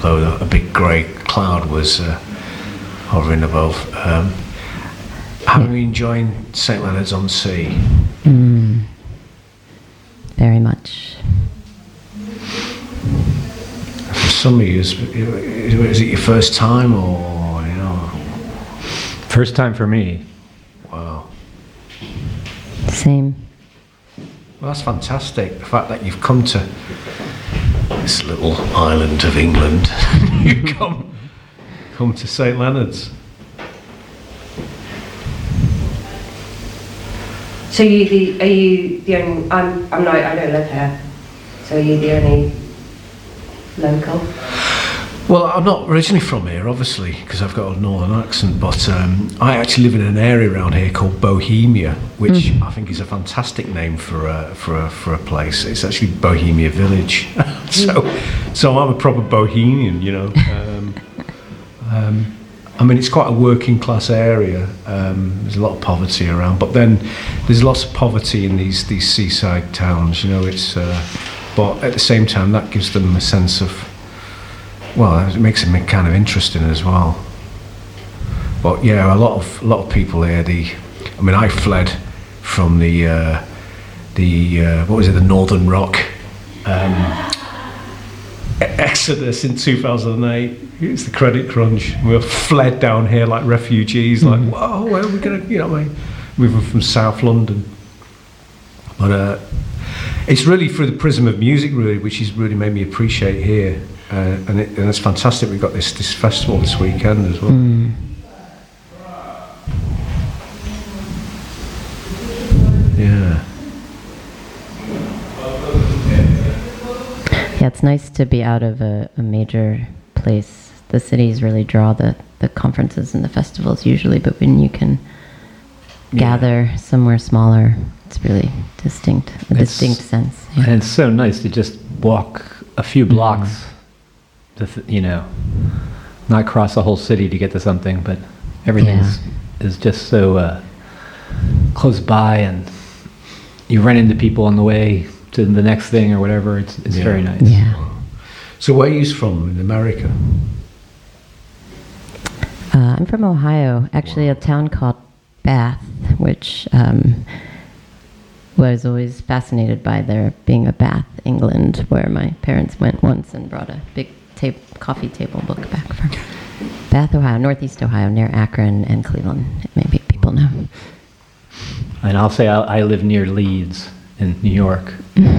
although a big grey cloud was hovering above. How are you enjoying St Leonard's on Sea? Very much. For some of you, is it your first time, or First time for me. Wow. Same. Well, that's fantastic. The fact that you've come to this little island of England, you come to St Leonard's. So are you the only? I'm not. I don't live here. So are you the only local? Well, I'm not originally from here, obviously, because I've got a northern accent. But I actually live in an area around here called Bohemia, which I think is a fantastic name for a place. It's actually Bohemia Village. so I'm a proper Bohemian, I mean, it's quite a working class area. There's a lot of poverty around, but then there's lots of poverty in these seaside towns. It's but at the same time that gives them a sense of, well, it makes them kind of interesting as well. But yeah, a lot of people here. I fled from the what was it, the Northern Rock exodus in 2008. It's the credit crunch. We were fled down here like refugees, like, whoa, where are we going to, moving from South London. But it's really through the prism of music, really, which has really made me appreciate here. And it's fantastic we've got this festival this weekend as well. Yeah. Yeah, it's nice to be out of a major place. The cities really draw the conferences and the festivals usually, but when you can gather somewhere smaller, it's really distinct sense. Yeah. And it's so nice to just walk a few blocks, not cross the whole city to get to something, but everything is just so close by, and you run into people on the way to the next thing or whatever. It's very nice. Yeah. So where are you from in America? I'm from Ohio, actually a town called Bath, which was always fascinated by there being a Bath, England, where my parents went once and brought a big coffee table book back from Bath, Ohio, Northeast Ohio, near Akron and Cleveland. Maybe people know. And I'll say I live near Leeds in New York.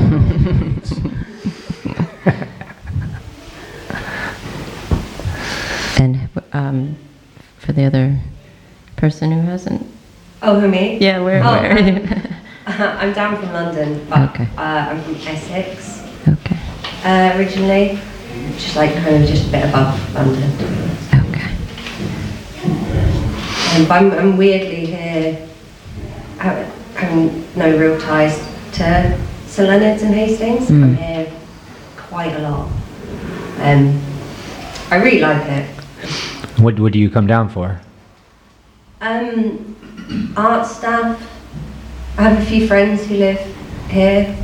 And for the other person who hasn't. Oh, who, me? Yeah, where are you? I'm down from London, but Okay. I'm from Essex Okay. originally, which is like kind of just a bit above London. Okay. But I'm weirdly here, having no real ties to St Leonard's and Hastings. I'm here quite a lot. I really like it. What do you come down for? Art stuff. I have a few friends who live here.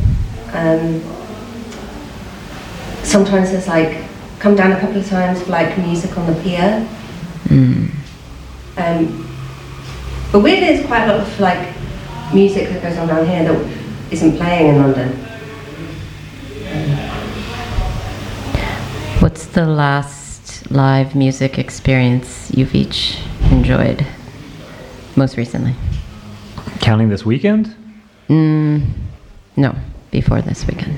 Sometimes there's come down a couple of times for music on the pier. But weirdly there's quite a lot of music that goes on down here that isn't playing in London. What's the last live music experience you've each enjoyed most recently? Counting this weekend? No, before this weekend.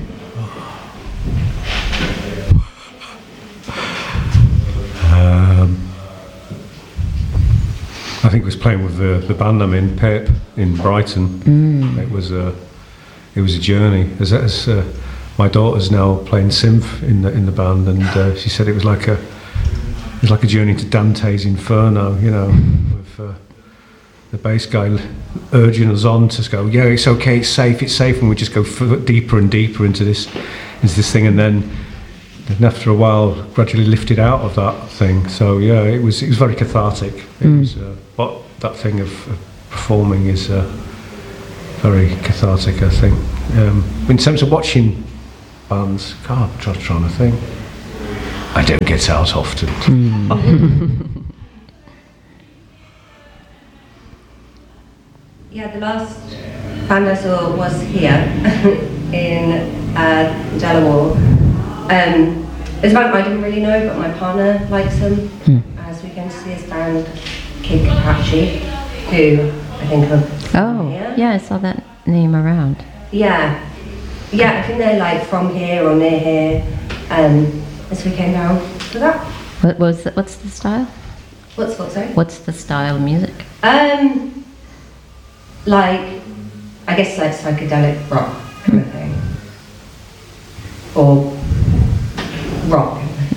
I think I was playing with the band I'm in, Pip, in Brighton. It was a journey. As my daughter's now playing synth in the band, and she said it was like a journey to Dante's Inferno, with the bass guy urging us on to go, yeah, it's okay, it's safe, and we just go deeper and deeper into this thing, and then after a while, gradually lifted out of that thing. So yeah, it was very cathartic. It was, but that thing of performing is very cathartic, I think. In terms of watching bands, God, I'm trying to think. I don't get out often. Yeah, the last band I saw was here in Delaware. It's a band I didn't really know, but my partner likes them. As we came to see his band, Kid Apache, who I think of. Oh, yeah, I saw that name around. Yeah, I think they're like from here or near here. As we came down for that. What's the style? What's what, sorry? What's the style of music? Like, I guess like psychedelic rock kind of thing. Or rock.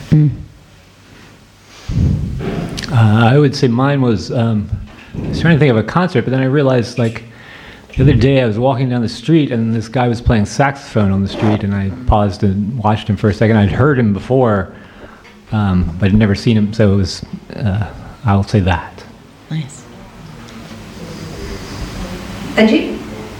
I would say mine was, I was trying to think of a concert, but then I realized, like, the other day I was walking down the street and this guy was playing saxophone on the street, and I paused and watched him for a second. I'd heard him before, but I'd never seen him, so it was, I'll say that. Nice. And you?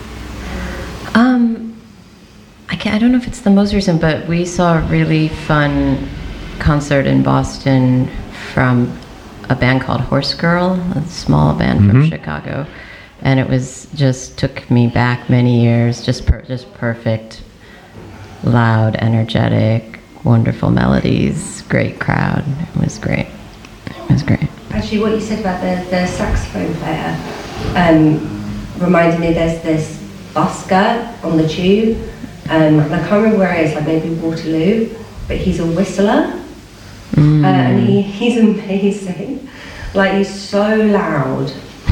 I don't know if it's the most recent, but we saw a really fun concert in Boston from a band called Horse Girl, a small band from Chicago, and it was took me back many years. Just perfect, loud, energetic, wonderful melodies, great crowd. It was great. Actually, what you said about the saxophone player reminded me there's this busker on the tube. And I can't remember where it is, like maybe Waterloo, but he's a whistler. And he's amazing. Like, he's so loud.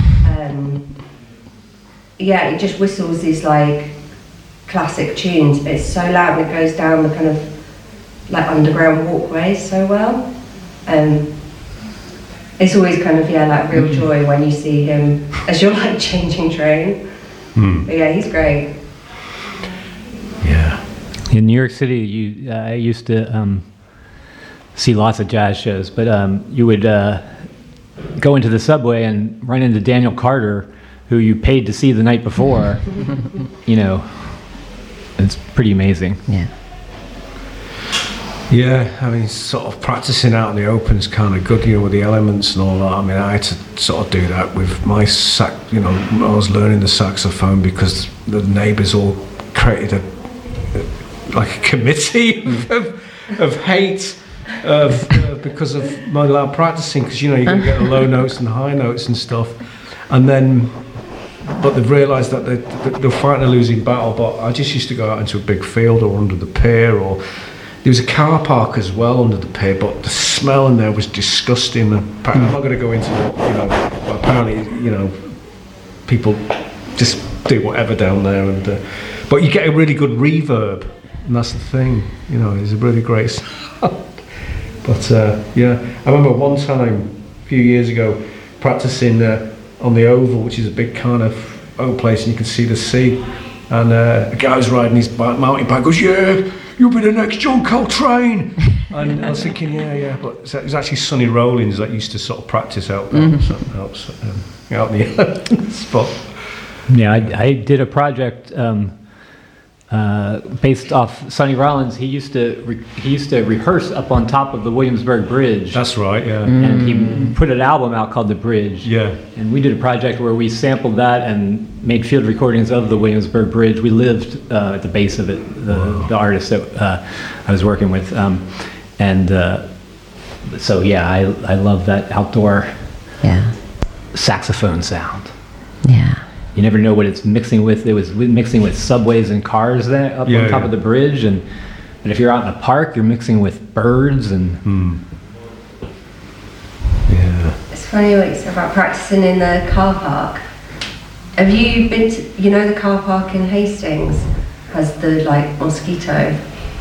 He just whistles these like classic tunes, but it's so loud and it goes down the kind of like underground walkways so well. It's always kind of like real joy when you see him as you're like changing train. But yeah, he's great. Yeah. In New York City, I used to see lots of jazz shows, but you would go into the subway and run into Daniel Carter, who you paid to see the night before. You know, it's pretty amazing. Yeah. Yeah, I mean, sort of practicing out in the open is kind of good, with the elements and all that. I mean, I had to sort of do that with my I was learning the saxophone because the neighbours all created a committee of hate because of my loud practicing, because you're going to get the low notes and high notes and stuff, and then but they've realised that they're fighting a losing battle. But I just used to go out into a big field or under the pier, or there was a car park as well under the pier, but the smell in there was disgusting. I'm not going to go into it, but apparently people just do whatever down there, and but you get a really good reverb, and that's the thing, it's a really great sound. But I remember one time a few years ago practicing on the Oval, which is a big kind of old place, and you can see the sea, and a guy was riding his mountain bike, goes, "Yeah, you'll be the next John Coltrane." And I was thinking, yeah, but it was actually Sonny Rollins that used to sort of practice out there, out in the spot. Yeah, I did a project based off Sonny Rollins. He used to rehearse up on top of the Williamsburg Bridge. That's right, yeah. And he put an album out called The Bridge. Yeah. And we did a project where we sampled that and made field recordings of the Williamsburg Bridge. We lived at the base of it, the artist that I was working with. So yeah, I love that outdoor saxophone sound. Yeah. You never know what it's mixing with. It was mixing with subways and cars there up on top of the bridge, and if you're out in a park, you're mixing with birds and. Yeah. It's funny what you said about practicing in the car park. Have you been to, the car park in Hastings has the mosquito.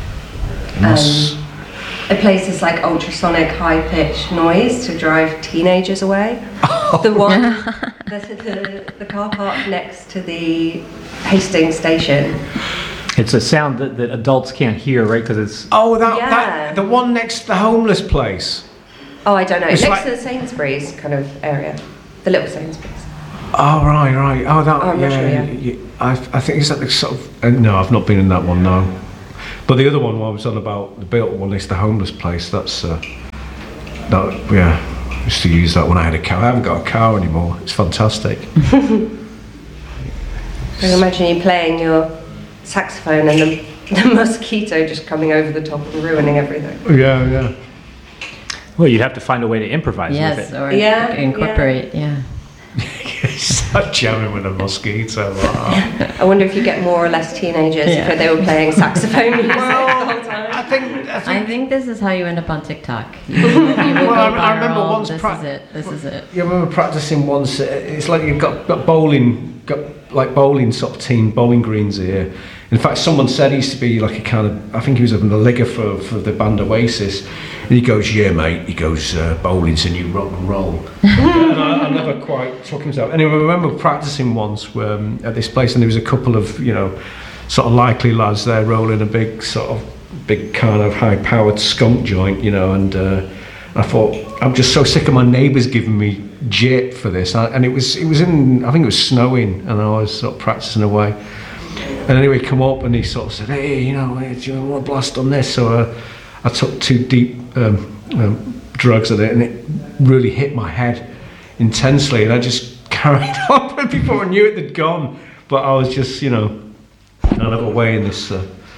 It plays this ultrasonic high-pitched noise to drive teenagers away. The one, the car park next to the Hastings station. It's a sound that adults can't hear, right? Because it's that the one next to the homeless place. Oh, I don't know. It's next to the Sainsbury's kind of area, the little Sainsbury's. Oh right. Oh, that. I'm not sure, I think it's like the sort of. No, I've not been in that one. No. But the other one I was on about, the built one, is the homeless place. That's yeah. I used to use that when I had a car. I haven't got a car anymore. It's fantastic. I can imagine you playing your saxophone and the mosquito just coming over the top and ruining everything. Yeah. Well, you'd have to find a way to improvise with Yes, it. or incorporate. Yeah. Start jamming with a mosquito. Wow. I wonder if you get more or less teenagers if they were playing saxophone music the whole time. I think this is how you end up on TikTok. You will Well, go I remember viral. once This is it. Yeah, I remember practicing once. It's like you've got bowling sort of team, bowling greens here. In fact, someone said he used to be like a kind of, I think he was a ligger for the band Oasis. And he goes, yeah, mate. He goes, bowling's a new rock and roll. And I never quite took himself. Anyway, I remember practicing once at this place, and there was a couple of, sort of likely lads there rolling a big kind of high-powered skunk joint, and I thought, I'm just so sick of my neighbours giving me jip for this. And it was in, I think it was snowing, and I was sort of practicing away. And anyway, he come up and he sort of said, hey, do you want to blast on this? So I took 2 deep drugs at it, and it really hit my head intensely, and I just carried on. And before I knew it, they'd gone. But I was just, kind of away in this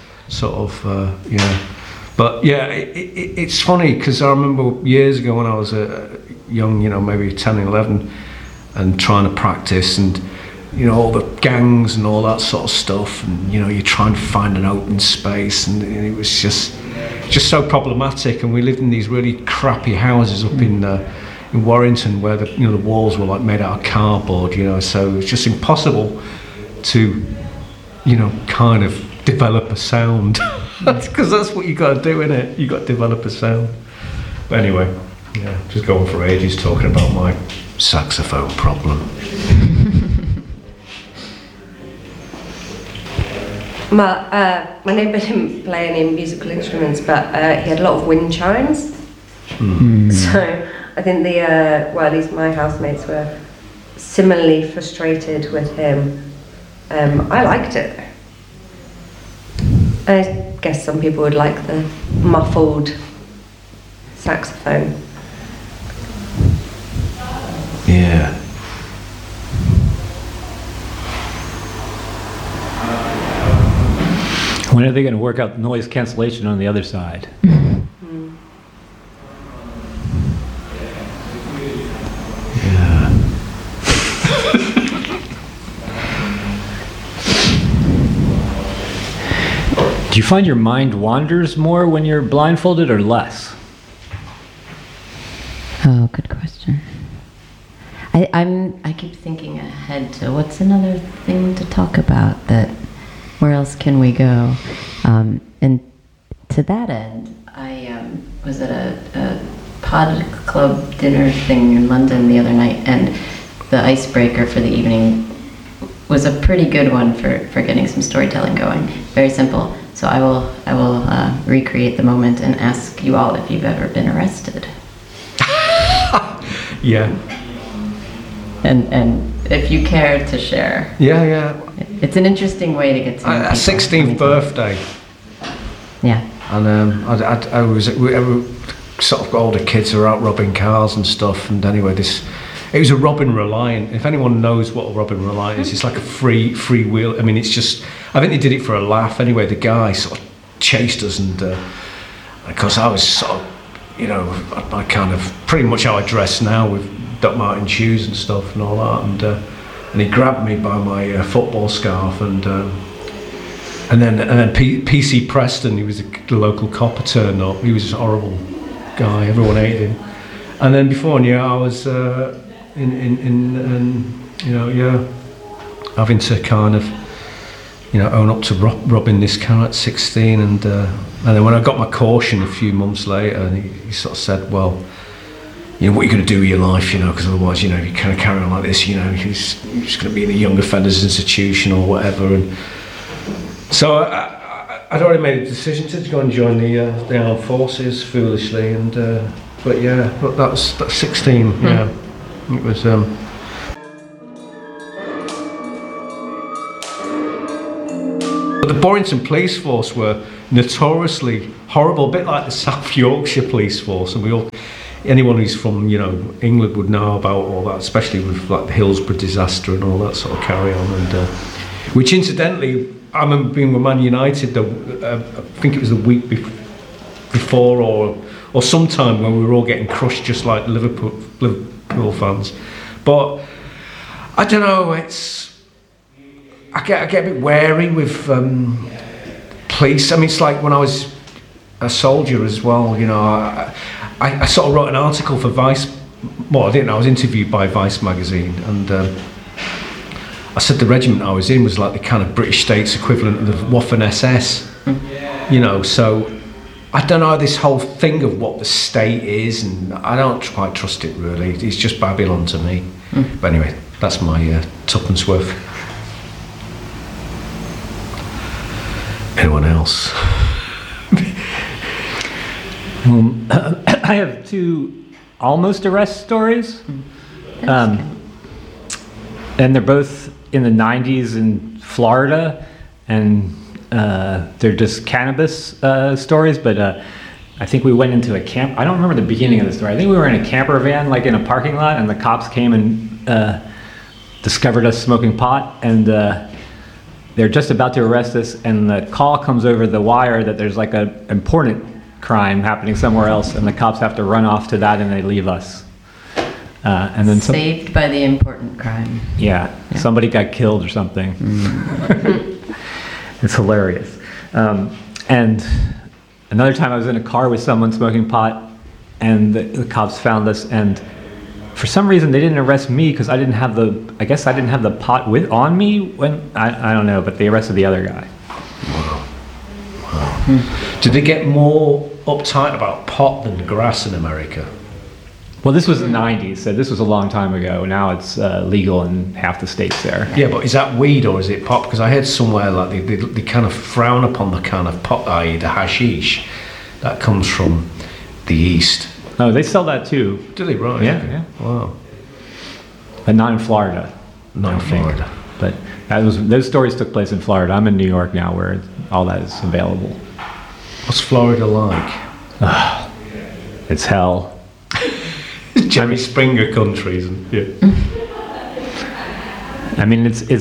But yeah, it's funny because I remember years ago when I was young, maybe 10 and 11, and trying to practice, and all the gangs and all that sort of stuff, and you're trying to find an open space, and it was just so problematic. And we lived in these really crappy houses up in Warrington, where the walls were like made out of cardboard, so it was just impossible to kind of develop a sound, because that's what you got to do, innit? You got to develop a sound. But anyway, just going for ages talking about my saxophone problem. My neighbour didn't play any musical instruments, but he had a lot of wind chimes. So I think at least my housemates were similarly frustrated with him. I liked it. I guess some people would like the muffled saxophone. Yeah. When are they going to work out noise cancellation on the other side? Do you find your mind wanders more when you're blindfolded or less? Oh, good question. I keep thinking ahead to what's another thing to talk about, that where else can we go? And to that end, I was at a pod club dinner thing in London the other night, and the icebreaker for the evening was a pretty good one for getting some storytelling going. Very simple. So I will recreate the moment and ask you all if you've ever been arrested. Yeah. And if you care to share. Yeah. It's an interesting way to get to know A 16th birthday. Yeah. And I was sort of older kids who were out robbing cars and stuff. And anyway, it was a Robin Reliant. If anyone knows what a Robin Reliant is, it's like a free wheel. I mean, it's just, I think they did it for a laugh. Anyway, the guy sort of chased us, and of course I was sort of, I kind of pretty much how I dress now, with Doc Martin shoes and stuff and all that. And he grabbed me by my football scarf, and then PC Preston, he was the local copper, turned up. He was a horrible guy. Everyone hated him. And then before I knew it, I was having to kind of, own up to robbing this car at 16, and then when I got my caution a few months later, he sort of said, well, what are you going to do with your life, because otherwise, if you kind of carry on like this, you're just going to be in a young offenders institution or whatever. And so I'd already made a decision to go and join the armed forces, foolishly, and but that's 16. Yeah, it was. But the Borrington Police Force were notoriously horrible, a bit like the South Yorkshire police force. And anyone who's from, England would know about all that, especially with like the Hillsborough disaster and all that sort of carry on. And which incidentally, I remember being with Man United, I think it was the week before or sometime when we were all getting crushed just like Liverpool fans. But I don't know, I get a bit wary with police. I mean, it's like when I was a soldier as well, I sort of wrote an article for Vice. Well, I didn't. I was interviewed by Vice magazine, and I said the regiment I was in was like the kind of British state's equivalent of the Waffen SS. So I don't know this whole thing of what the state is, and I don't quite trust it really. It's just Babylon to me. But anyway, that's my tuppence worth. Anyone else? I have 2 almost arrest stories, and they're both in the 90s in Florida, and they're just cannabis stories, but I think we went into a camp. I don't remember the beginning of the story. I think we were in a camper van, like in a parking lot, and the cops came and discovered us smoking pot, and they're just about to arrest us, and the call comes over the wire that there's like an important crime happening somewhere else, and the cops have to run off to that, and they leave us. And then saved by the important crime. Yeah, somebody got killed or something. It's hilarious. And another time I was in a car with someone smoking pot, and the cops found us, and for some reason they didn't arrest me because I didn't have the pot on me when I don't know, but they arrested the other guy. Wow. Did they get more uptight about pot than grass in America? Well, this was the 90s, so this was a long time ago. Now it's legal in half the states there. Yeah, but is that weed or is it pot? Because I heard somewhere like they kind of frown upon the kind of pot, i.e. the hashish, that comes from the East. Oh, they sell that too. Do they? Right. Yeah, okay. yeah. Wow. But not in Florida. Not in Florida. But those stories took place in Florida. I'm in New York now, where all that is available. What's Florida like? It's hell. Jerry Springer country, isn't it? Yeah. I mean, it's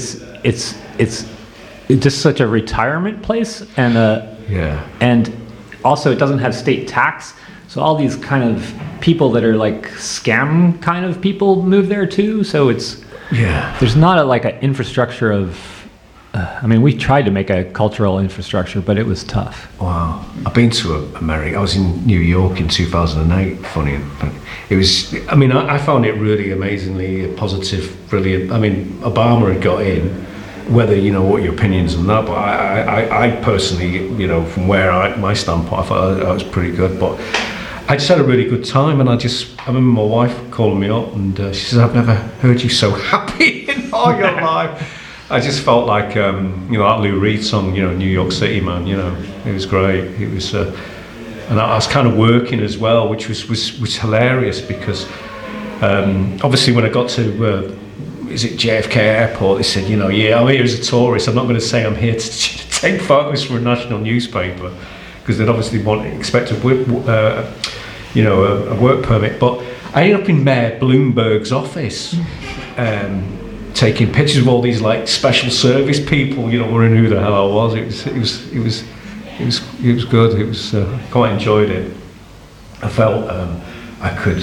just such a retirement place, and and also it doesn't have state tax, so all these kind of people that are like scam kind of people move there too. So there's not an infrastructure of. I mean, we tried to make a cultural infrastructure, but it was tough. Wow. I've been to America. I was in New York in 2008, funny. It was, I mean, I found it really amazingly positive, brilliant. I mean, Obama had got in, whether, what your opinions on that, but I personally, from where my standpoint, I thought that was pretty good. But I just had a really good time, and I remember my wife calling me up, and she said, I've never heard you so happy in all your life. I just felt like, that Lou Reed song, New York City, man, it was great. It was, and I was kind of working as well, which was hilarious because, obviously when I got to, is it JFK Airport, they said, I'm here as a tourist. I'm not going to say I'm here to take photos for a national newspaper because they'd obviously expect a work permit. But I ended up in Mayor Bloomberg's office, taking pictures of all these like special service people, wondering who the hell I was. It was good. It was quite enjoyed it. I felt I could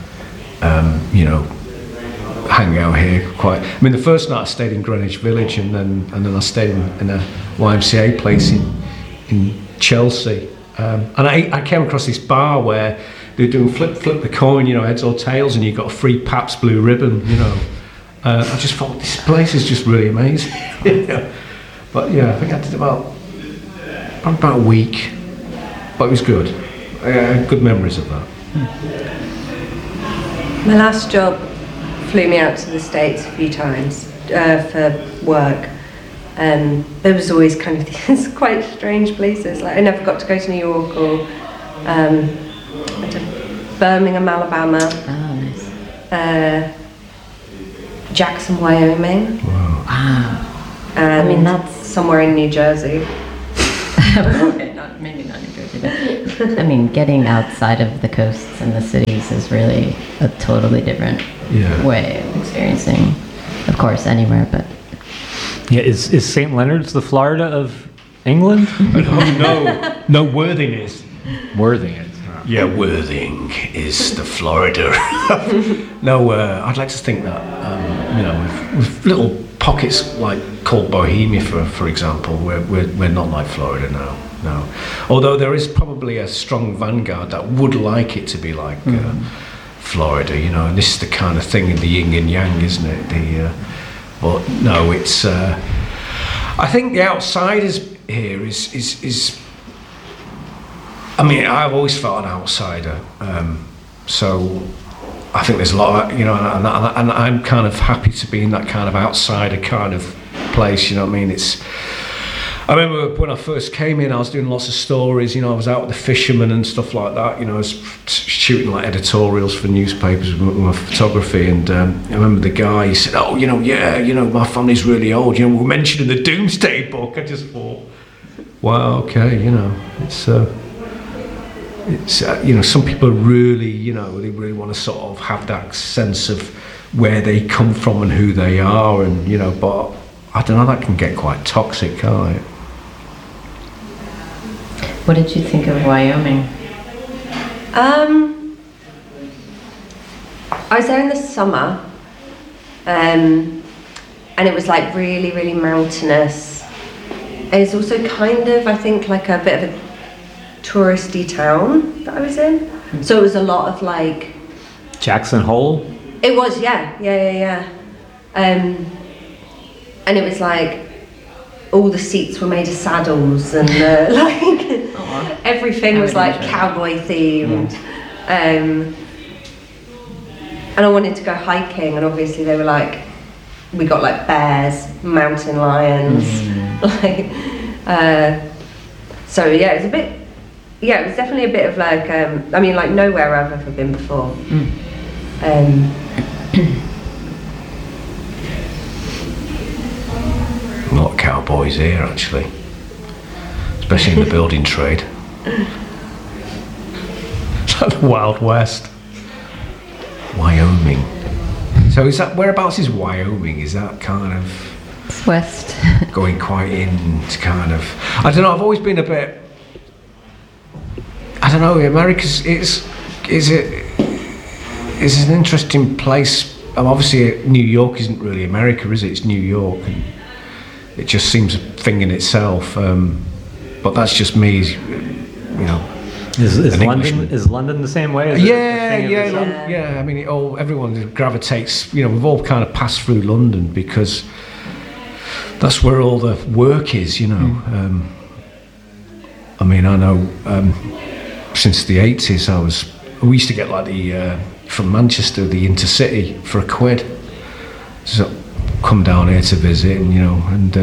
hang out here quite. I mean, the first night I stayed in Greenwich Village, and then I stayed in a YMCA place in Chelsea, and I came across this bar where they're doing flip the coin, heads or tails, and you got a free Pabst Blue Ribbon, I just thought this place is just really amazing. But yeah, I think I did about a week, but it was good. I had good memories of that. My last job flew me out to the States a few times for work. There was always kind of these quite strange places. Like I never got to go to New York or to Birmingham, Alabama. Oh, nice. Jackson, Wyoming. Wow. And I mean, that's somewhere in New Jersey. okay, not maybe not New Jersey, but I mean, getting outside of the coasts and the cities is really a totally different way of experiencing, of course, anywhere, but... Yeah, is St. Leonard's the Florida of England? No, Worthing is. Worthing is. Yeah, Worthing is the Florida. No, I'd like to think that, with little pockets like called Bohemia, for example, we're not like Florida now. No, although there is probably a strong vanguard that would like it to be like Florida, and this is the kind of thing in the yin and yang, isn't it? But no, it's. I think the outsiders here is. I mean, I've always felt an outsider, so I think there's a lot of, and I'm kind of happy to be in that kind of outsider kind of place. You know what I mean? I remember when I first came in, I was doing lots of stories. I was out with the fishermen and stuff like that. I was shooting like editorials for newspapers with my photography. And I remember the guy, he said, "Oh, my family's really old. We're mentioned in the Doomsday Book." I just thought, wow, okay, it's some people really, they really want to sort of have that sense of where they come from and who they are, and but I don't know, that can get quite toxic, can't it? What did you think of Wyoming? I was there in the summer, and it was like really, really mountainous. And it's also kind of, I think, like a bit of a touristy town that I was in. So it was a lot of like... Jackson Hole? It was, yeah. And it was like, all the seats were made of saddles, and everything was like cowboy themed. And I wanted to go hiking, and obviously they were like, we got like bears, mountain lions, so yeah, it was a bit, it was definitely a bit of like, like nowhere I've ever been before. A lot of cowboys here, actually, especially in the building trade. It's like the Wild West. Wyoming. So whereabouts is Wyoming? Is that kind of... It's west. Going quite into kind of... I don't know, I've always been a bit... I don't know, America's... Is an interesting place. Obviously, New York isn't really America, is it? It's New York, and it just seems a thing in itself. But that's just me, Is London the same way? Yeah. I mean, everyone gravitates. We've all kind of passed through London because that's where all the work is. I mean, I know since the 80s, we used to get like the from Manchester, the Intercity for £1. So come down here to visit, and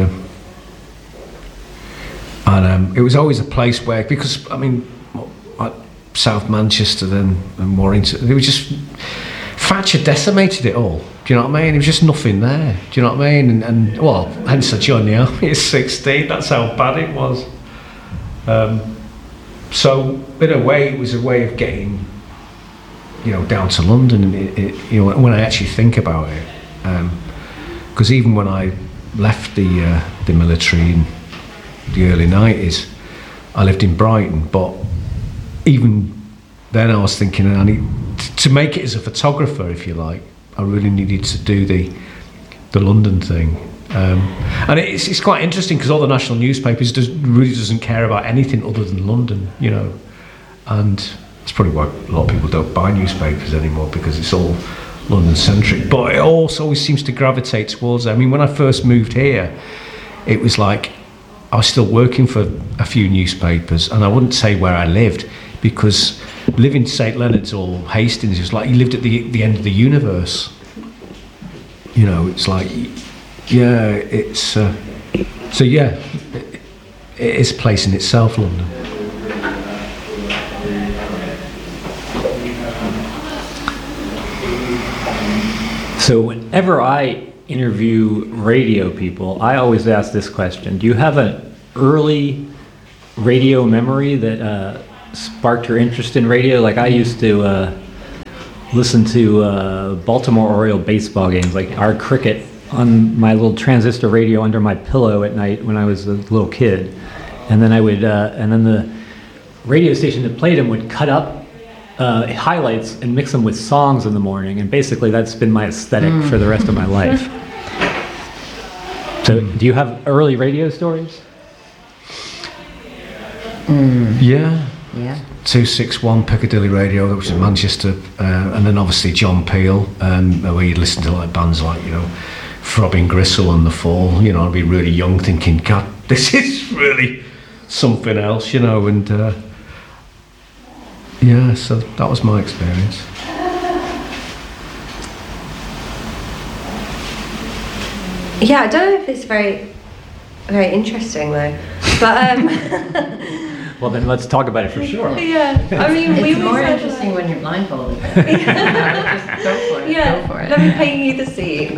it was always a place where, because I mean, like South Manchester and Warrington, they were just, Thatcher decimated it all. Do you know what I mean? There was just nothing there. Do you know what I mean? And well, hence I joined the army at 16. That's how bad it was. So in a way, it was a way of getting, down to London. When I actually think about it, because even when I left the military in the early 90s, I lived in Brighton. But even then, I was thinking, I need to make it as a photographer, if you like. I really needed to do the London thing. And it's quite interesting because all the national newspapers really doesn't care about anything other than London, and that's probably why a lot of people don't buy newspapers anymore, because it's all London centric. But it also always seems to gravitate towards it. I mean, when I first moved here, it was like I was still working for a few newspapers, and I wouldn't say where I lived, because living in St. Leonard's or Hastings is like you lived at the end of the universe. It's like, it's so yeah, it is a place in itself, London. So whenever I interview radio people, I always ask this question: do you have an early radio memory that sparked your interest in radio? Like I used to listen to Baltimore Oriole baseball games, like our cricket, on my little transistor radio under my pillow at night when I was a little kid. And then I would, and then the radio station that played them would cut up highlights and mix them with songs in the morning. And basically that's been my aesthetic for the rest of my life. So do you have early radio stories? Yeah. Yeah. 261 Piccadilly Radio, which is Manchester, and then obviously John Peel, where you'd listen to like bands like, you know, Throbbing Gristle and The Fall. You know, I'd be really young thinking, God, this is really something else, you know, and yeah, so that was my experience. Yeah, I don't know if it's very interesting though, but Well, then let's talk about it for sure. yeah, I mean, It's we more always had, interesting when you're blindfolded. Just go for it. yeah, Go for it. let me paint you the scene.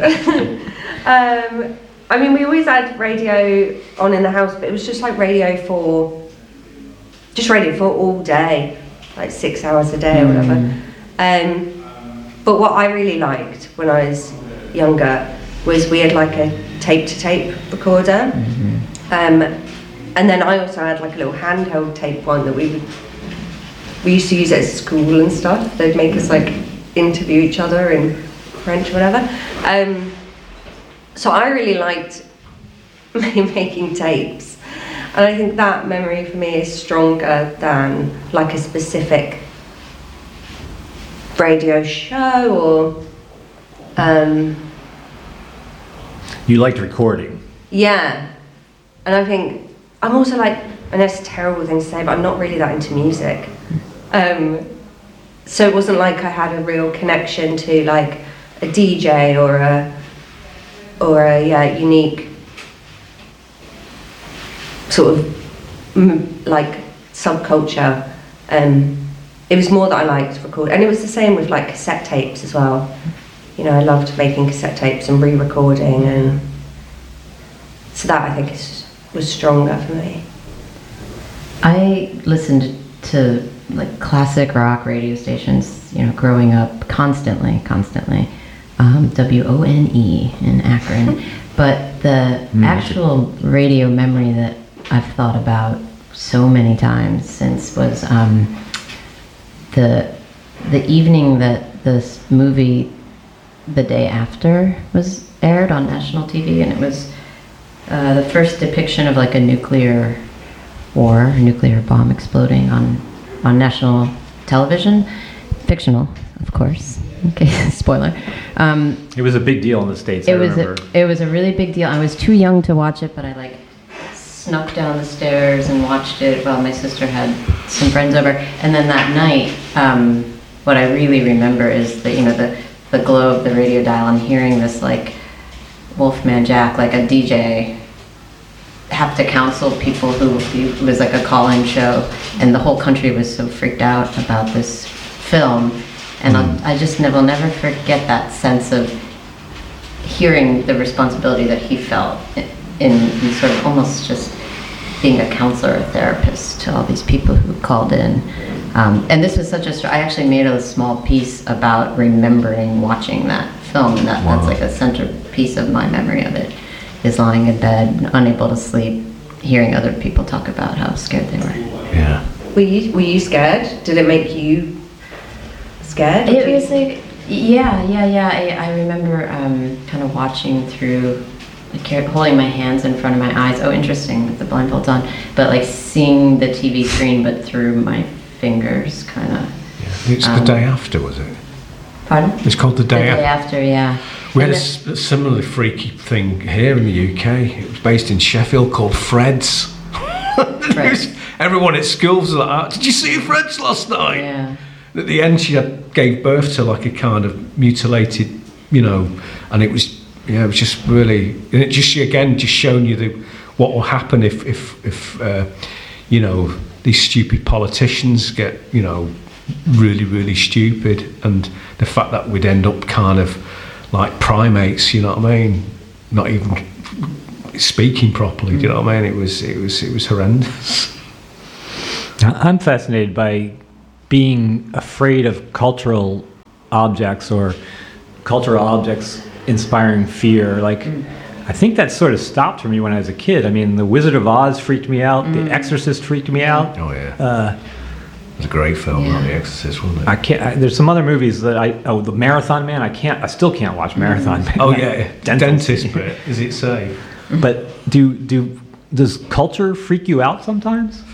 I mean, we always had radio on in the house, but it was just like radio for all day, like 6 hours a day or whatever. But what I really liked when I was younger was we had like a tape-to-tape recorder. And then I also had like a little handheld tape one that we used to use at school and stuff. They'd make us like interview each other in French or whatever. So I really liked making tapes. And I think that memory for me is stronger than like a specific radio show or You liked recording. yeah. And I think I'm also like, and that's a terrible thing to say, but I'm not really that into music. So it wasn't like I had a real connection to like a DJ or a unique sort of like subculture. It was more that I liked record, and it was the same with like cassette tapes as well. You know, I loved making cassette tapes and re-recording, and so that I think was stronger for me. I listened to like classic rock radio stations, you know, growing up constantly. WONE in Akron. But the actual radio memory that I've thought about so many times since was the evening that this movie The Day After was aired on national TV, and it was the first depiction of like a nuclear war, a nuclear bomb exploding on national television. Fictional, of course. Okay, spoiler. It was a big deal in the States, I It was remember. it was a really big deal. I was too young to watch it, but I like snuck down the stairs and watched it while my sister had some friends over. And then that night, what I really remember is the glow of the radio dial and hearing this like Wolfman Jack, like a DJ, have to counsel people who it was like a call-in show, and the whole country was so freaked out about this film. And I just will never forget that sense of hearing the responsibility that he felt in sort of almost just being a counselor, a therapist to all these people who called in. And this was I actually made a small piece about remembering watching that film, and that's like a centerpiece of my memory of it, is lying in bed, unable to sleep, hearing other people talk about how scared they were. Yeah. Were you scared? Did it make you scared? It was like, yeah. I remember kind of watching through, like holding my hands in front of my eyes. Oh, interesting, with the blindfolds on. But like seeing the TV screen, but through my fingers, kind of. It's The Day After, was it? Pardon? It's called The The Day Day After. After, yeah. We had a similarly freaky thing here in the UK. It was based in Sheffield, called Fred's. Fred's. Everyone at school was like, "Did you see Fred's last night?" Yeah. At the end, she gave birth to like a kind of mutilated, and it was just really, and it just showing you what will happen if these stupid politicians get really, really stupid, and the fact that we'd end up kind of like primates, you know what I mean? Not even speaking properly, do you know what I mean? It was horrendous. I'm fascinated by being afraid of cultural objects or cultural objects inspiring fear. Like, I think that sort of stopped for me when I was a kid. I mean, The Wizard of Oz freaked me out. The Exorcist freaked me out. Oh yeah. It was a great film, not The Exorcist, wasn't it? I can't. There's some other movies that The Marathon Man. I still can't watch Marathon Man. Oh yeah, dentist bit. Is it safe? But does culture freak you out sometimes?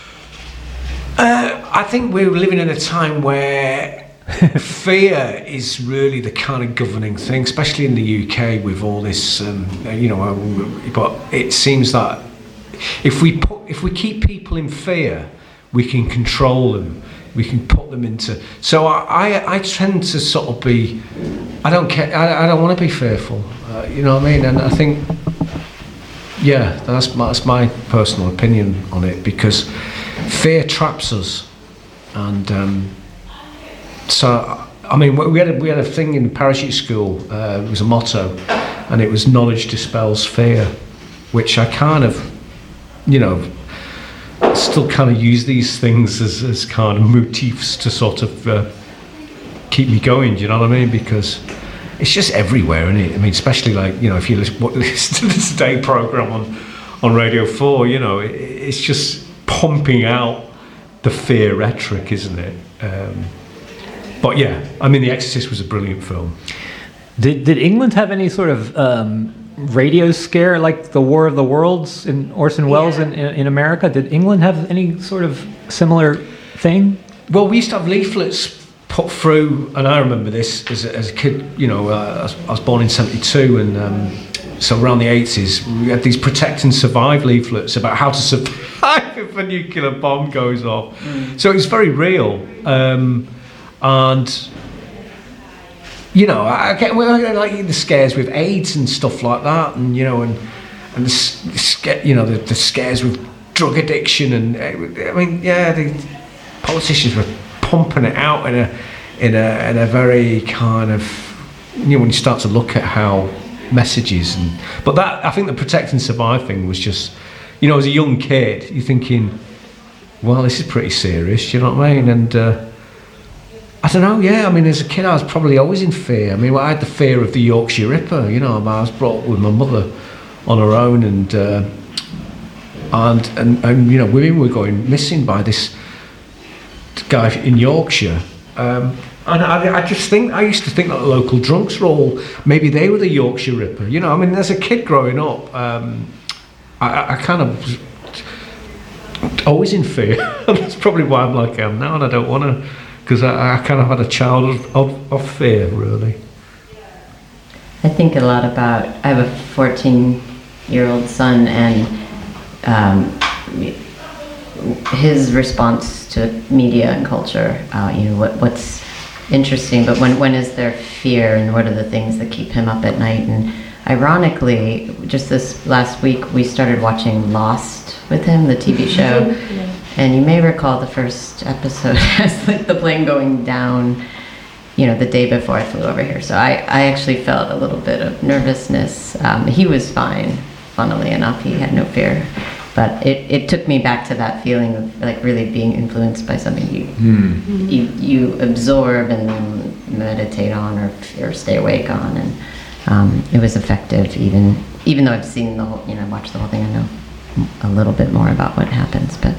I think we're living in a time where fear is really the kind of governing thing, especially in the UK with all this, but it seems that if we keep people in fear, we can control them, we can put them into. So I tend to sort of be, I don't care, I don't want to be fearful, you know what I mean? And I think, yeah, that's my personal opinion on it, because fear traps us. And so, I mean, we had a thing in parachute school. It was a motto, and it was knowledge dispels fear, which I kind of, still kind of use these things as kind of motifs to sort of keep me going. Do you know what I mean? Because it's just everywhere, isn't it? I mean, especially like, if you listen to the Today program on Radio 4, it's just pumping out the fear rhetoric, isn't it? But yeah, I mean, The Exorcist was a brilliant film. Did England have any sort of radio scare like the War of the Worlds in Orson Welles in America? Did England have any sort of similar thing? Well, we used to have leaflets put through, and I remember this as a kid. I was born in '72, and so around the '80s, we had these Protect and Survive leaflets about how to survive if a nuclear bomb goes off. So it's very real, and I get like the scares with AIDS and stuff like that, and the scares with drug addiction, and I mean, the politicians were pumping it out in a very kind of, when you start to look at how messages but that, I think the Protect and Survive thing was just, as a young kid, you're thinking, well, this is pretty serious, you know what I mean? And I don't know, I mean, as a kid, I was probably always in fear. I mean, I had the fear of the Yorkshire Ripper, I was brought up with my mother on her own, and women were going missing by this guy in Yorkshire. And I used to think that the local drunks were maybe they were the Yorkshire Ripper. I mean, as a kid growing up, I kind of was always in fear. That's probably why I'm like I am now, and I don't want to, because I kind of had a childhood of fear, really. I think a lot about, I have a 14-year-old son, and his response to media and culture, what's interesting, but when is there fear, and what are the things that keep him up at night? And ironically, just this last week, we started watching Lost with him, the TV show. And you may recall the first episode has like the plane going down, the day before I flew over here. So I actually felt a little bit of nervousness. He was fine, funnily enough. He had no fear. But it took me back to that feeling of like really being influenced by something you absorb and then meditate on or stay awake on. And it was effective, even though I've seen the whole, watched the whole thing. I know a little bit more about what happens, but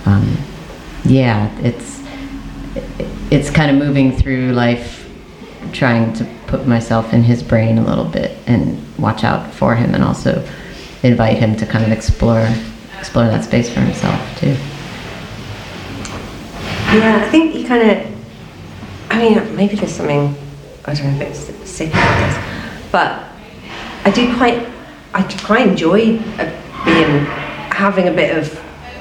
it's kind of moving through life, trying to put myself in his brain a little bit and watch out for him, and also invite him to kind of explore that space for himself too. Yeah, I think you kind of, maybe there's something, I don't know if it's sick about this, but I quite enjoy having a bit of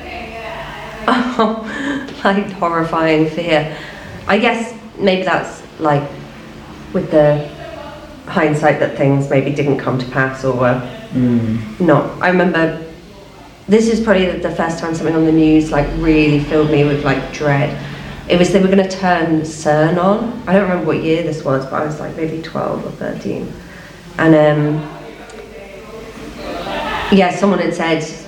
like horrifying fear. I guess maybe that's like with the hindsight that things maybe didn't come to pass or were not. I remember this is probably the first time something on the news like really filled me with like dread. It was they were going to turn CERN on. I don't remember what year this was, but I was like maybe 12 or 13. And someone had said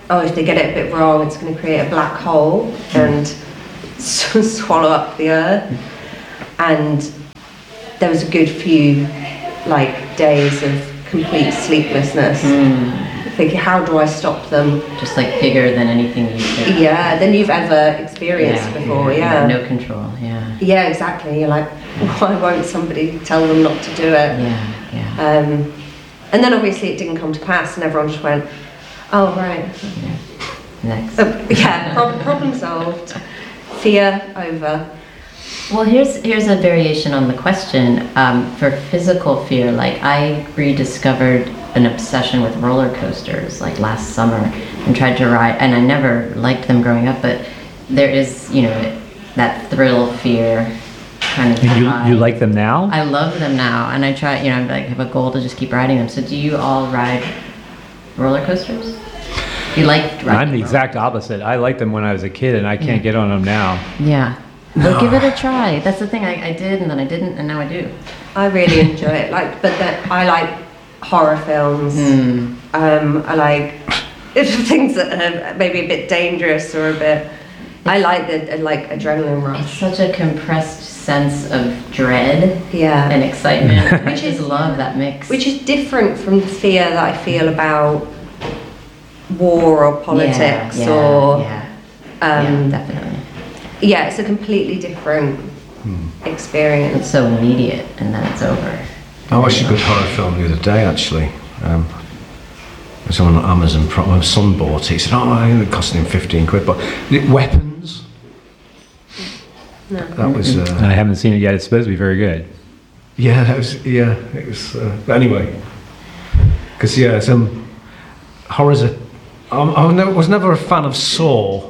oh, if they get it a bit wrong, it's going to create a black hole and swallow up the earth. And there was a good few like days of complete sleeplessness. Thinking, how do I stop them? Just like bigger than anything than you've ever experienced before. Yeah. No control. Yeah. Yeah, exactly. You're like, why won't somebody tell them not to do it? Yeah. And then obviously it didn't come to pass, and everyone just went, oh right. Next. Problem solved. Fear over. Well, here's a variation on the question. For physical fear, like I rediscovered an obsession with roller coasters like last summer and tried to ride, and I never liked them growing up, but there is, that thrill fear kind of high. You like them now? I love them now, and I try, I like have a goal to just keep riding them. So do you all ride roller coasters? You like riding? I'm the exact opposite. I liked them when I was a kid, and I can't get on them now. Yeah. Well, give it a try. That's the thing. I did, and then I didn't, and now I do. I really enjoy it. I like horror films. I like things that are maybe a bit dangerous or a bit. I like the adrenaline rush. It's such a compressed sense of dread, yeah, and excitement. I just love that mix. Which is different from the fear that I feel about war or politics definitely. Yeah, it's a completely different experience. It's so immediate, and then it's over. I watched a good horror film the other day, actually. It was on Amazon Prime. My son bought it. He said, it cost him 15 quid. But Weapons? No. That was... I haven't seen it yet. It's supposed to be very good. Yeah, it was... but anyway. Because, horrors are... I was never a fan of Saw.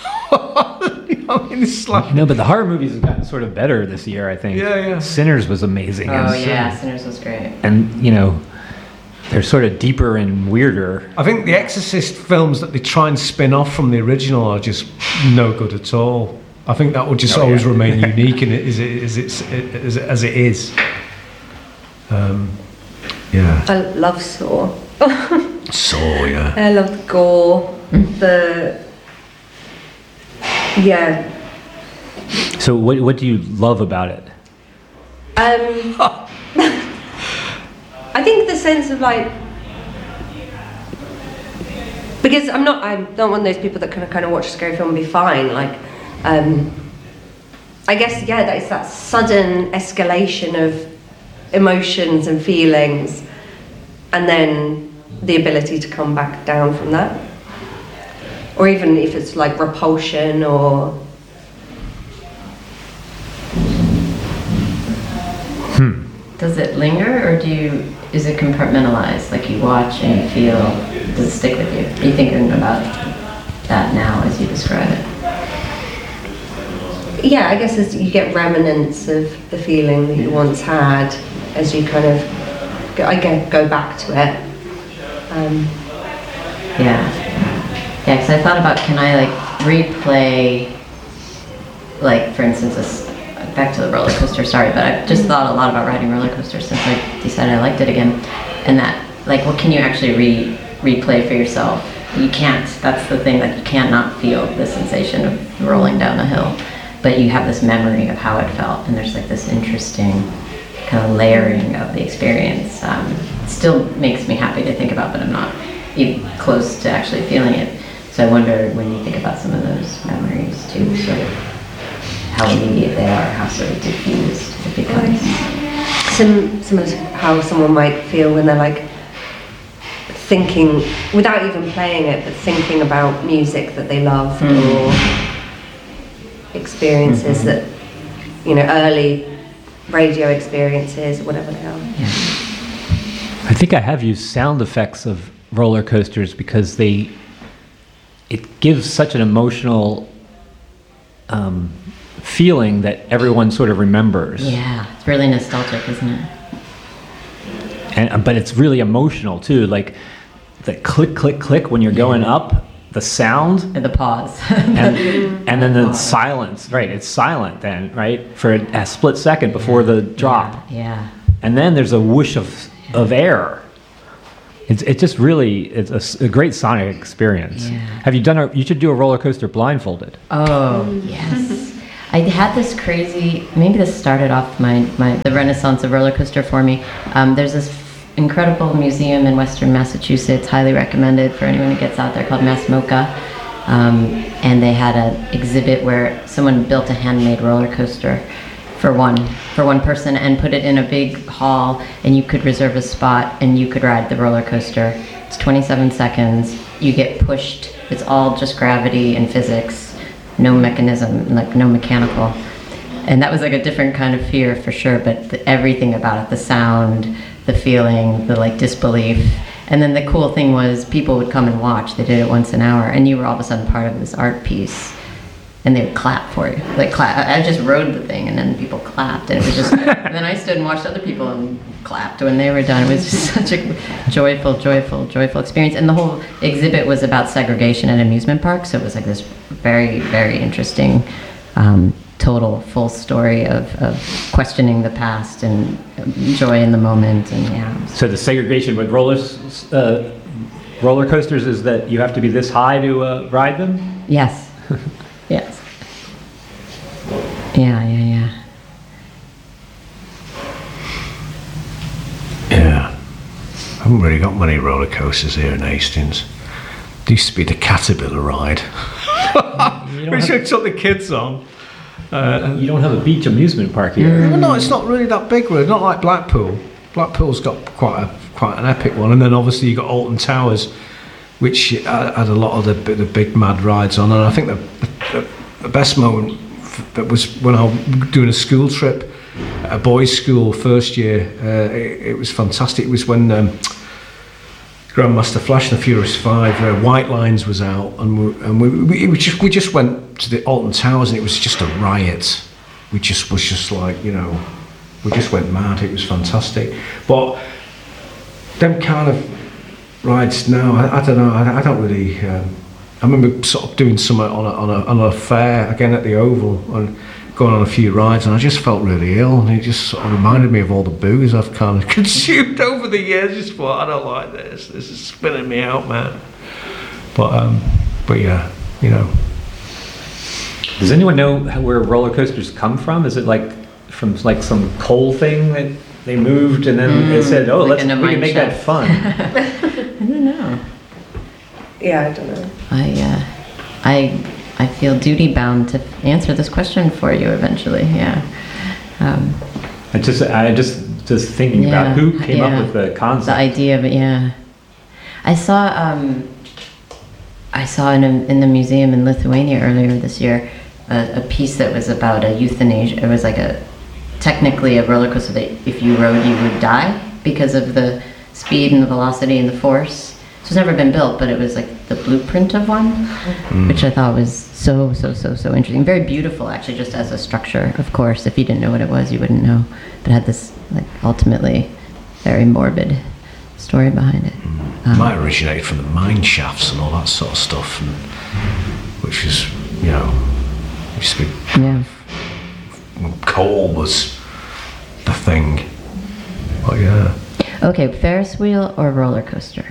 It's like... No, but the horror movies have gotten sort of better this year, I think. Yeah. Sinners was amazing. Sinners was great. And, they're sort of deeper and weirder. I think the Exorcist films that they try and spin off from the original are just no good at all. I think that will just always remain unique in it as it is. Yeah. I love Saw. Saw, yeah. I love the gore. Yeah. So what do you love about it? I think the sense of because I'm not one of those people that can kind of watch a scary film and be fine. I guess that it's that sudden escalation of emotions and feelings, and then the ability to come back down from that, or even if it's like repulsion or. Does it linger, or is it compartmentalized? Like you watch and you feel, does it stick with you? Are you thinking about that now as you describe it? Yeah, I guess as you get remnants of the feeling that you once had, as you kind of go back to it. Because I thought about, can I replay, for instance, back to the roller coaster, sorry, but I've just thought a lot about riding roller coasters since I decided I liked it again. And that, what can you actually replay for yourself? You can't. That's the thing, that you cannot feel the sensation of rolling down a hill. But you have this memory of how it felt, and there's this interesting kind of layering of the experience. It still makes me happy to think about, but I'm not even close to actually feeling it. So I wonder, when you think about some of those memories too, sort of how immediate they are, how sort of diffused it becomes. Similar to how someone might feel when they're thinking, without even playing it, but thinking about music that they loved or experiences that, early radio experiences or whatever they are. Yeah. I think I have used sound effects of roller coasters because it gives such an emotional feeling that everyone sort of remembers. Yeah, it's really nostalgic, isn't it? But it's really emotional too, like the click, click, click when you're going up, the sound. And the pause. and then the silence, right? It's silent then, right? For a split second before the drop. Yeah. And then there's a whoosh of air. It's just really a great sonic experience. Yeah. Have you you should do a roller coaster blindfolded. Oh, yes. I had this crazy, maybe this started off the renaissance of roller coaster for me. There's this incredible museum in Western Massachusetts, highly recommended for anyone who gets out there, called MassMocha. And they had an exhibit where someone built a handmade roller coaster for one person and put it in a big hall, and you could reserve a spot and you could ride the roller coaster. It's 27 seconds. You get pushed. It's all just gravity and physics, no mechanism, like no mechanical. And that was like a different kind of fear for sure, but everything about it, the sound, the feeling, the like disbelief. And then the cool thing was people would come and watch. They did it once an hour, and you were all of a sudden part of this art piece. And they would clap for you. Like clap. I just rode the thing, and then people clapped, and it was just. And then I stood and watched other people and clapped when they were done. It was just such a joyful experience. And the whole exhibit was about segregation at amusement parks. So it was like this very, very interesting, total full story of questioning the past and joy in the moment, and yeah. So the segregation with roller coasters is that you have to be this high to ride them? Yes. Yes. Yeah. Yeah. I haven't really got many roller coasters here in Hastings. There used to be the Caterpillar ride, which I took the kids on. You don't have a beach amusement park here. Well, no, it's not really that big. Really. Not like Blackpool. Blackpool's got quite an epic one, and then obviously you got Alton Towers, which had a lot of the big mad rides on. And I think the best moment that was when I was doing a school trip, a boys' school first year. It was fantastic. It was when Grandmaster Flash and the Furious Five, White Lines was out, and we just went to the Alton Towers, and it was just a riot. We just like, we just went mad. It was fantastic. But them kind of rides now, I don't know. I don't really. I remember sort of doing something on a fair again at the Oval and going on a few rides, and I just felt really ill, and it just sort of reminded me of all the booze I've kind of consumed over the years. Just thought, I don't like this. This is spinning me out, man. But yeah, Does anyone know where roller coasters come from? Is it like from like some coal thing that they moved and then they said, "Oh, like we can make that fun"? I don't know. Yeah, I don't know. I feel duty bound to answer this question for you eventually. Yeah. I just thinking about who came up with the concept. The idea of it. Yeah. I saw in the museum in Lithuania earlier this year a piece that was about a euthanasia. It was like technically a roller coaster that if you rode you would die because of the speed and the velocity and the force. So it's never been built, but it was like the blueprint of one, which I thought was so interesting. Very beautiful, actually, just as a structure. Of course, if you didn't know what it was, you wouldn't know. But it had this like ultimately very morbid story behind it. Might originate from the mine shafts and all that sort of stuff, which is, used to be when coal was the thing. But yeah. Okay, Ferris wheel or roller coaster?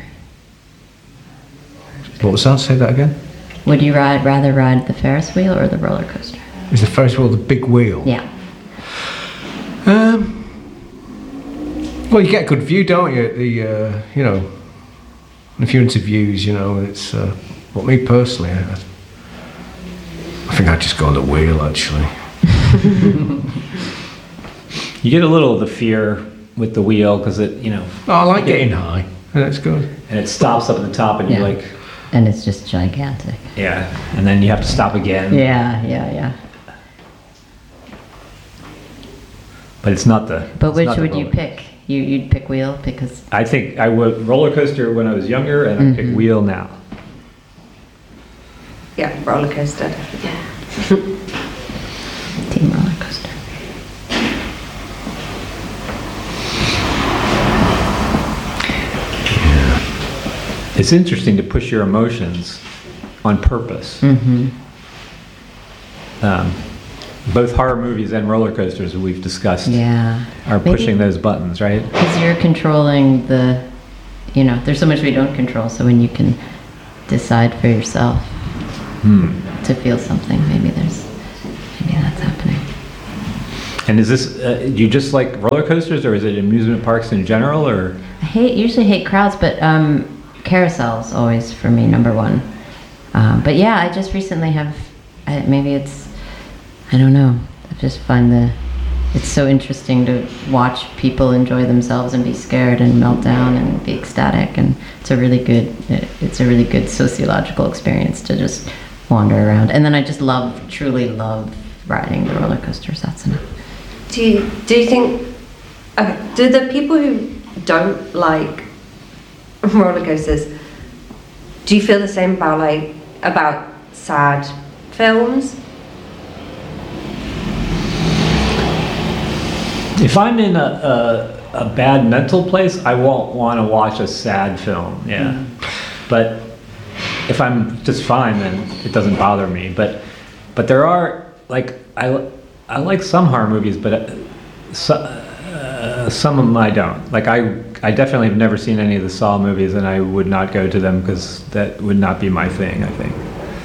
What was that? Say that again. Would you rather ride the Ferris wheel or the roller coaster? Is the Ferris wheel the big wheel? Yeah. Well, you get a good view, don't you? If you're into views, it's. But me personally, I think I'd just go on the wheel. Actually. You get a little of the fear with the wheel because it, Oh, I like getting high. That's good. And it stops up at the top, and you're like. And it's just gigantic. Yeah, and then you have to stop again. Yeah. But it's not the. But which would you pick? You'd pick wheel because. I think I would roller coaster when I was younger, and I pick wheel now. Yeah, roller coaster. Yeah. Team roller coaster. It's interesting to push your emotions on purpose. Both horror movies and roller coasters we've discussed are pushing those buttons, right? Because you're controlling you know, there's so much we don't control. So when you can decide for yourself to feel something, maybe that's happening. And is this, do you just like roller coasters, or is it amusement parks in general, or? Usually hate crowds, but carousel's always for me number one. But yeah, I just recently maybe it's, I don't know, I just find it's so interesting to watch people enjoy themselves and be scared and melt down and be ecstatic, and it's a really good sociological experience to just wander around. And then I just truly love riding the roller coasters. That's enough. Do you think, do the people who don't like roller coasters, do you feel the same about sad films? If I'm in a bad mental place, I won't want to watch a sad film. Yeah, but if I'm just fine, then it doesn't bother me. But there are, like, I like some horror movies, but some of them I don't. Like I definitely have never seen any of the Saw movies, and I would not go to them because that would not be my thing, I think.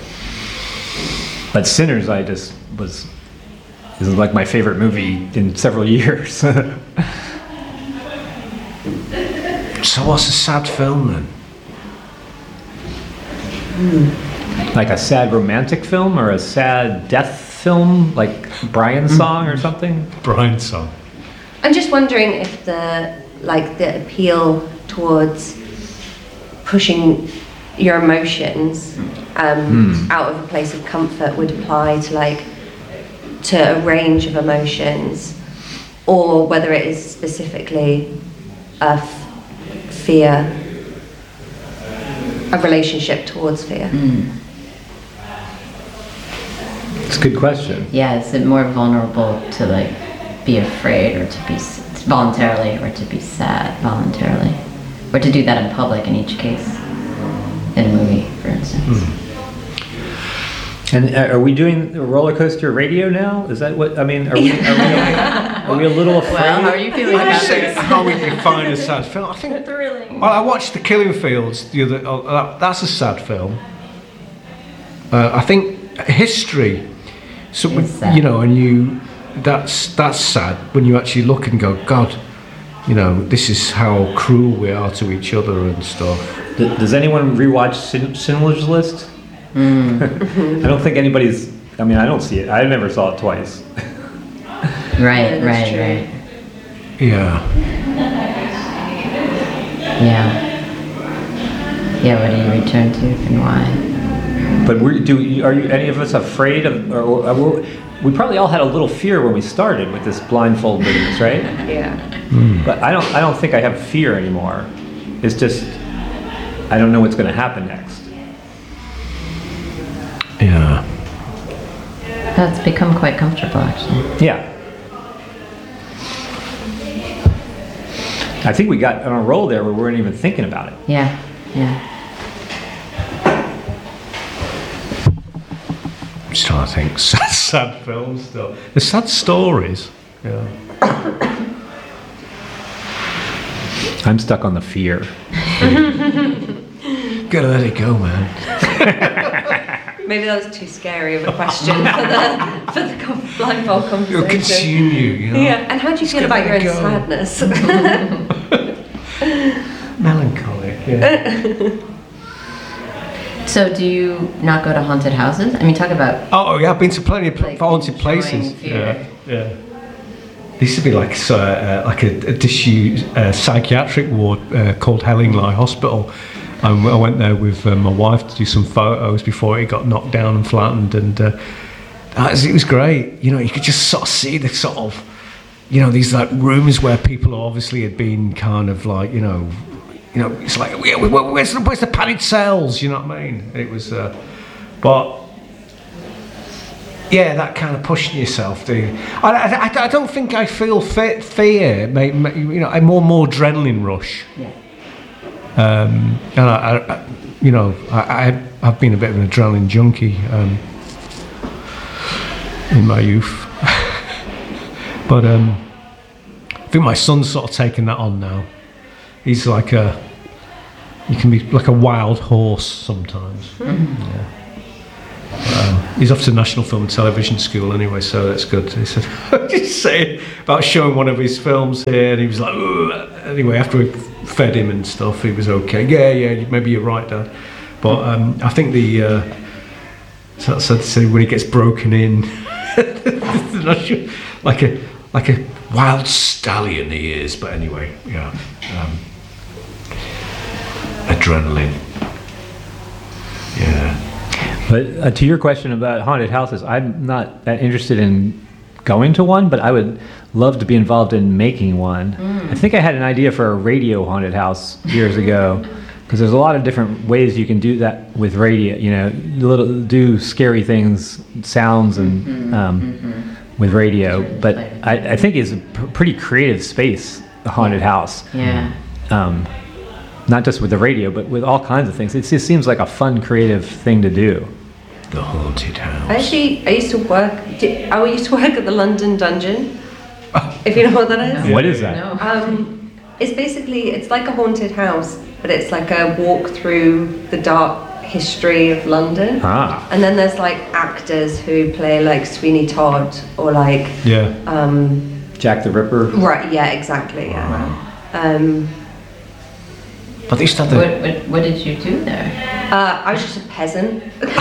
But Sinners, this is like my favorite movie in several years. So what's a sad film then? Like a sad romantic film, or a sad death film, like Brian's Song or something? Brian's Song. I'm just wondering if the appeal towards pushing your emotions out of a place of comfort would apply to a range of emotions, or whether it is specifically a fear, a relationship towards fear. It's a good question. Yeah, is it more vulnerable to be afraid, or to be voluntarily, or to be sad voluntarily, or to do that in public in each case, in a movie, for instance? And are we doing a roller coaster radio now? Is that what, I mean, are we a little afraid? Well, how are you feeling I about just say this? how we define a sad film. I think Thrilling. Well, I watched The Killing Fields the other. That's a sad film. I think history. So It's sad. you know, and that's sad when you actually look and go, God, you know, this is how cruel we are to each other and stuff. Does anyone rewatch Schindler's List? I don't think anybody's. I mean, I don't see it. I never saw it twice. Right. Yeah. Yeah, what do you return to and why? But are you any of us afraid of? Or we probably all had a little fear when we started with this blindfold business, right? Yeah. But I don't think I have fear anymore. It's just I don't know what's going to happen next. Yeah. That's become quite comfortable, actually. Yeah. I think we got on a roll there where we weren't even thinking about it. Yeah. I'm just trying to think. Sad films still. The sad stories. Yeah. I'm stuck on the fear. Gotta let it go, man. Maybe that was too scary of a question for the blindfold conversation. It'll consume you know. Yeah, and how do you feel about your own sadness? Melancholic, yeah. So do you not go to haunted houses? I mean, talk about... Oh, yeah, I've been to plenty of haunted enjoying places. fear. Yeah. There used to be like a disused psychiatric ward called Hellingly Hospital. I went there with my wife to do some photos before it got knocked down and flattened, and it was great. You know, you could just sort of see the sort of, you know, these like rooms where people obviously had been kind of like, you know, it's like where's the padded cells? You know what I mean? It was, but yeah, that kind of pushing yourself. I don't think I feel fear. You know, a more adrenaline rush. Yeah. And I've been a bit of an adrenaline junkie in my youth, but I think my son's sort of taken that on now. He's like you can be like a wild horse sometimes. Yeah. He's off to National Film and Television School anyway, so that's good. He said, just saying about showing one of his films here, and he was like, ugh. Anyway, after we fed him and stuff, he was okay. Yeah, maybe you're right, Dad. But I think so when he gets broken in, like a wild stallion he is. But anyway, yeah, adrenaline. Yeah. But to your question about haunted houses, I'm not that interested in going to one, but I would love to be involved in making one. I think I had an idea for a radio haunted house years ago, because there's a lot of different ways you can do that with radio. You know, do scary things, sounds, and with radio. But I think it's a pretty creative space, a haunted house. Yeah. Not just with the radio, but with all kinds of things. It just seems like a fun, creative thing to do. The haunted house. I used to work at the London Dungeon, if you know what that is. What is that? No. It's like a haunted house, but it's like a walk through the dark history of London. And then there's like actors who play like Sweeney Todd or like Jack the Ripper. Right, yeah, exactly. Yeah. But they used to have What did you do there? I was just a peasant.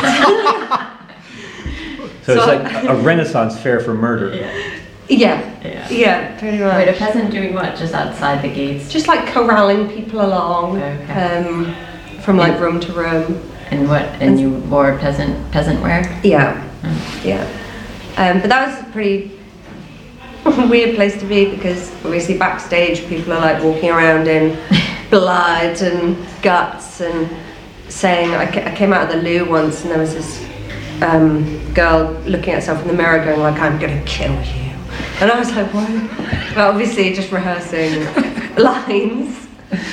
So it's like a Renaissance fair for murder. Yeah, pretty much. Wait, a peasant doing what? Just outside the gates? Just like corralling people along, from like room to room. And what? And you wore peasant wear? Yeah, yeah. But that was a pretty weird place to be, because obviously backstage people are like walking around in blood and guts and saying. I came out of the loo once and there was this girl looking at herself in the mirror going like, "I'm gonna kill you." And I was like, what? But obviously just rehearsing lines.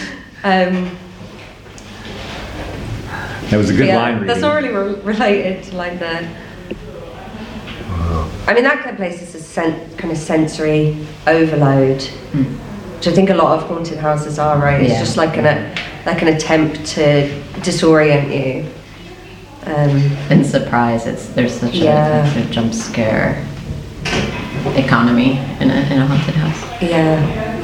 That was a good line reading. That's not really related to like the... I mean, that kind of place is a kind of sensory overload, which I think a lot of haunted houses are, right? It's just like an attempt to disorient you. And surprise, there's such a jump scare economy in a haunted house. Yeah.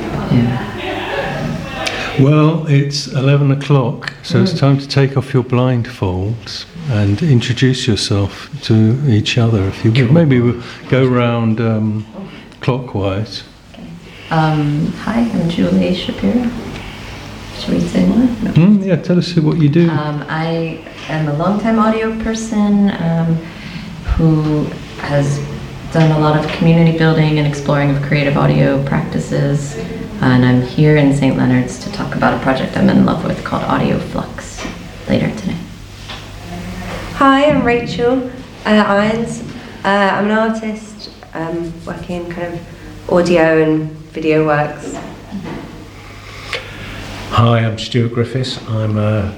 Well, it's 11 o'clock, so it's time to take off your blindfolds and introduce yourself to each other. If you would, maybe we'll go round clockwise. Hi, I'm Julie Shapiro. Should we say more? No. Yeah, tell us what you do. I am a longtime audio person who has done a lot of community building and exploring of creative audio practices, and I'm here in St. Leonard's to talk about a project I'm in love with called Audio Flux later today. Hi, I'm Rachel Irons. I'm an artist working in kind of audio and video works. Hi, I'm Stuart Griffiths. I'm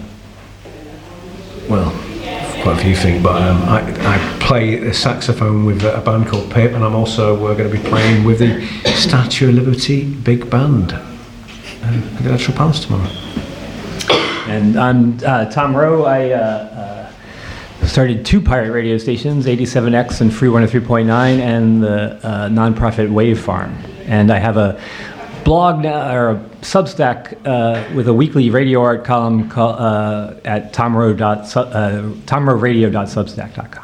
quite a few things, but I play the saxophone with a band called Pip, and I'm also going to be playing with the Statue of Liberty Big Band at the Electoral Palace tomorrow. And I'm Tom Rowe. I started 2 pirate radio stations, 87X and Free 103.9, and the nonprofit Wave Farm. And I have a blog now, or a Substack with a weekly radio art column at tomrowe.substack.com.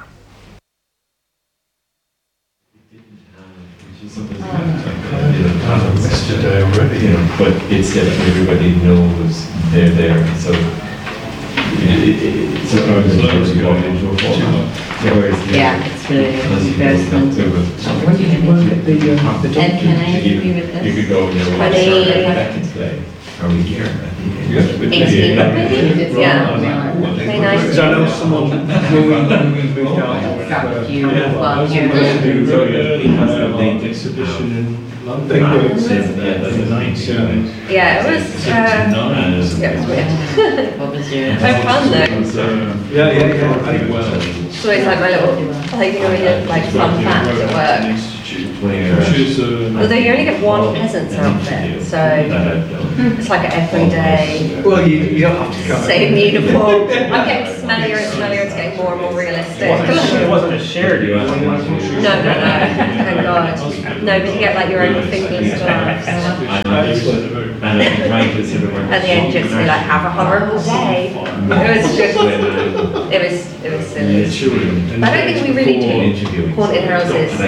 Yesterday already, but it's that everybody knows they're there. So it's it's really embarrassment. What do you think? And can I help you with this? You could go there. Back in today. Are we here? 18, maybe? Yeah. Very nice. I know someone who moved out. Exhibition in London. Yeah, it was weird. What was your... So fun though. Yeah. So it's like my little, like, you know, like fun fact at work. where Although you only get one peasant's outfit, so it's like an everyday, Well, you don't have to same uniform. I'm getting smellier and smellier, it's getting more and more realistic. It wasn't a shared You use. want No, thank God. No, but you get like your own fingerless gloves. and I'm trying to sort of work. At the end, just be like, have a horrible day. It was just, it was silly. Children. I don't think we really do Interviewing. haunted houses